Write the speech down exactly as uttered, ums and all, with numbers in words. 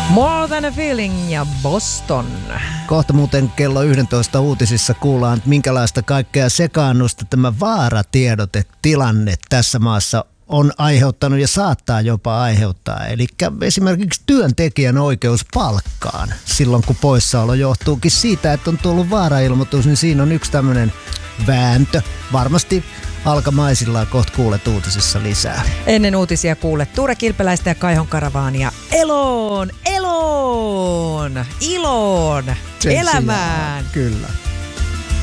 More Than a Feeling ja Boston. Kohta muuten kello yksitoista uutisissa kuullaan, että minkälaista kaikkea sekaannusta tämä vaaratiedote-tilanne tässä maassa on aiheuttanut ja saattaa jopa aiheuttaa. Eli esimerkiksi työntekijän oikeus palkkaan silloin, kun poissaolo johtuukin siitä, että on tullut vaarailmoitus, niin siinä on yksi tämmöinen vääntö. Varmasti alkamaisillaan kohta kuulet uutisissa lisää. Ennen uutisia kuulet Tuure Kilpeläistä ja Kaihon Karavaania. Eloon, eloon, iloon, Sen elämään. Sijaan, kyllä.